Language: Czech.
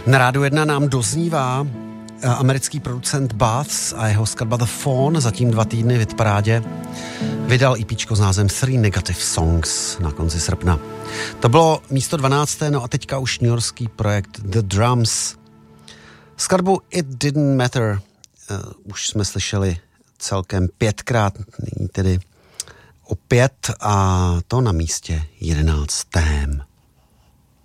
Na Rádiu 1 nám doznívá americký producent Baths a jeho skladba The Fawn, zatím 2 týdny v hitparádě, vydal EPčko s názvem Three Negative Songs na konci srpna. To bylo místo 12. No a teďka už newyorský projekt The Drums. Skladbu It Didn't Matter už jsme slyšeli celkem 5krát, nyní tedy opět, a to na místě 11.